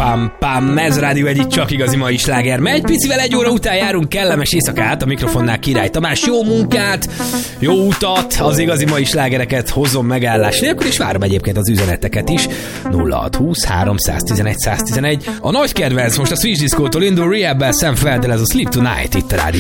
Pam, pam, ez Rádió Egy, csak igazi mai sláger. Megy picivel 1 óra után járunk, kellemes éjszakát, a mikrofonnál Király Tamás. Jó munkát, jó utat, az igazi mai slágereket hozom megállás nélkül, és várom egyébként az üzeneteket is. 0620 311 111. A nagy kedvenc most a Switch Disco-tól indul, Rehab-bel Sam Felddel, ez a Sleep Tonight itt a Rádió